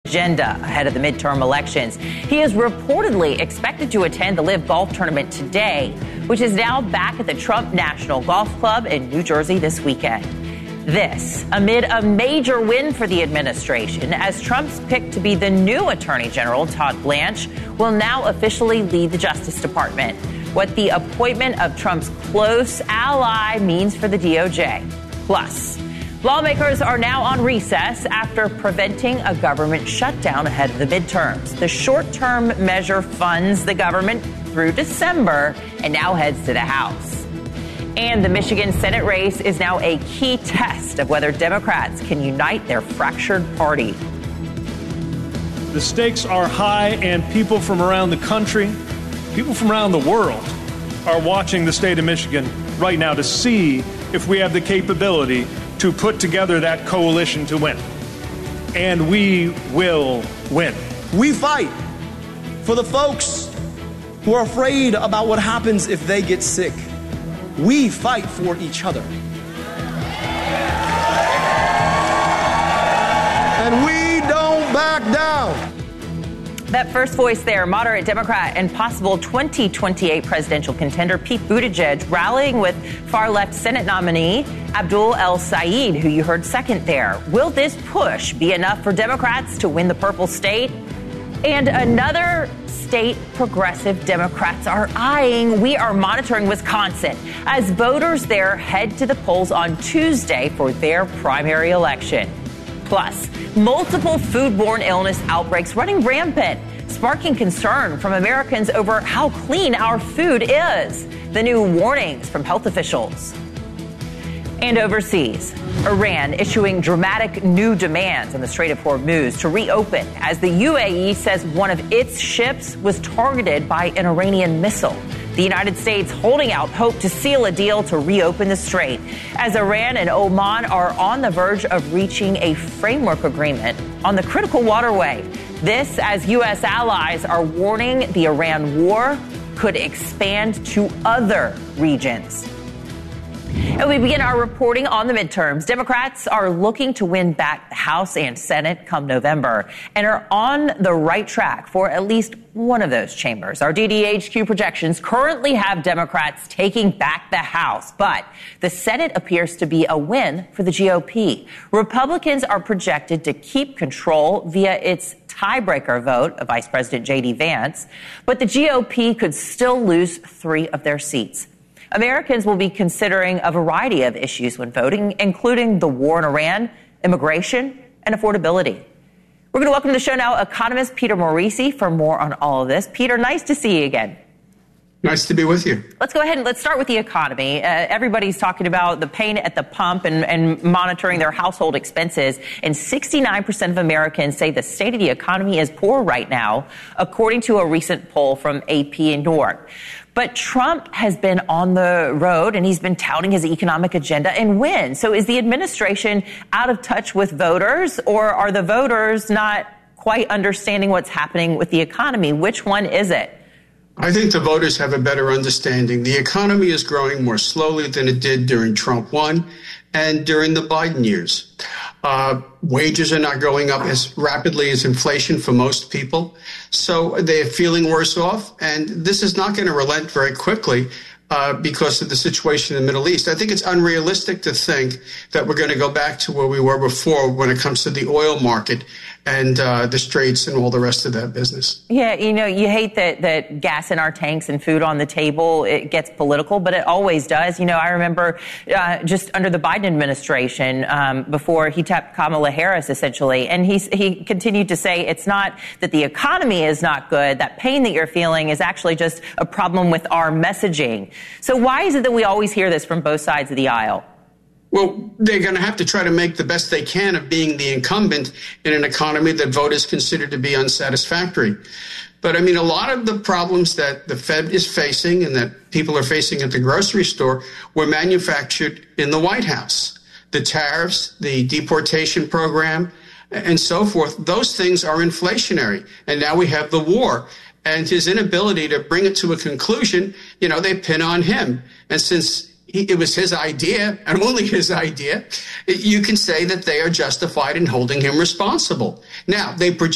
agenda ahead of the midterm elections. He is reportedly expected to attend the LIV Golf Tournament today, which is now back at the Trump National Golf Club in New Jersey this weekend. This amid a major win for the administration, as Trump's pick to be the new Attorney General, Todd Blanche, will now officially lead the Justice Department. What the appointment of Trump's close ally means for the DOJ. Plus, lawmakers are now on recess after preventing a government shutdown ahead of the midterms. The short-term measure funds the government through December and now heads to the House. And the Michigan Senate race is now a key test of whether Democrats can unite their fractured party. The stakes are high, and people from around the country, people from around the world, are watching the state of Michigan right now to see if we have the capability to put together that coalition to win. And we will win. We fight for the folks who are afraid about what happens if they get sick. We fight for each other. And we don't back down. That first voice there, moderate Democrat and possible 2028 presidential contender Pete Buttigieg, rallying with far-left Senate nominee Abdul El-Sayed, who you heard second there. Will this push be enough for Democrats to win the purple state? And another state progressive Democrats are eyeing. We are monitoring Wisconsin as voters there head to the polls on Tuesday for their primary election. Plus, multiple foodborne illness outbreaks running rampant, sparking concern from Americans over how clean our food is. The new warnings from health officials. And overseas, Iran issuing dramatic new demands on the Strait of Hormuz to reopen as the UAE says one of its ships was targeted by an Iranian missile. The United States holding out hope to seal a deal to reopen the strait, as Iran and Oman are on the verge of reaching a framework agreement on the critical waterway. This as U.S. allies are warning the Iran war could expand to other regions. And we begin our reporting on the midterms. Democrats are looking to win back the House and Senate come November and are on the right track for at least one of those chambers. Our DDHQ projections currently have Democrats taking back the House, but the Senate appears to be a win for the GOP. Republicans are projected to keep control via its tiebreaker vote of Vice President J.D. Vance, but the GOP could still lose 3 of their seats. Americans will be considering a variety of issues when voting, including the war in Iran, immigration, and affordability. We're going to welcome to the show now economist Peter Morici for more on all of this. Peter, nice to see you again. Nice to be with you. Let's go ahead and let's start with the economy. Everybody's talking about the pain at the pump and monitoring their household expenses. And 69% of Americans say the state of the economy is poor right now, according to a recent poll from AP in Newark. But Trump has been on the road and he's been touting his economic agenda and win. So is the administration out of touch with voters, or are the voters not quite understanding what's happening with the economy? Which one is it? I think the voters have a better understanding. The economy is growing more slowly than it did during Trump 1 and during the Biden years. Wages are not going up as rapidly as inflation for most people. So they're feeling worse off. And this is not going to relent very quickly because of the situation in the Middle East. I think it's unrealistic to think that we're going to go back to where we were before when it comes to the oil market and the straits and all the rest of that business. Yeah, you know, you hate that gas in our tanks and food on the table, it gets political, but it always does. You know, I remember just under the Biden administration, before he tapped Kamala Harris, essentially, and he continued to say it's not that the economy is not good. That pain that you're feeling is actually just a problem with our messaging. So why is it that we always hear this from both sides of the aisle? Well, they're going to have to try to make the best they can of being the incumbent in an economy that voters consider to be unsatisfactory. But I mean, a lot of the problems that the Fed is facing and that people are facing at the grocery store were manufactured in the White House. The tariffs, the deportation program, and so forth, those things are inflationary. And now we have the war. And his inability to bring it to a conclusion, you know, they pin on him. And since it was his idea, and only his idea, you can say that they are justified in holding him responsible. Now, they project